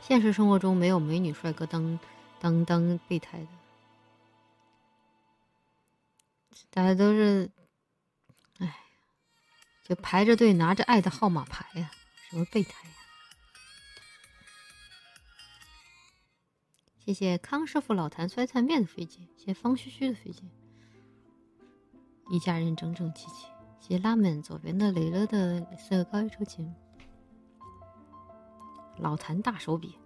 现实生活中没有美女帅哥当备胎的，大家都是，哎，就排着队拿着爱的号码牌呀，什么备胎呀？谢谢康师傅老坛酸菜面的飞机，谢谢方须须的飞机，一家人整整齐齐。谢谢拉面左边的磊了的色高一抽筋，老坛大手笔。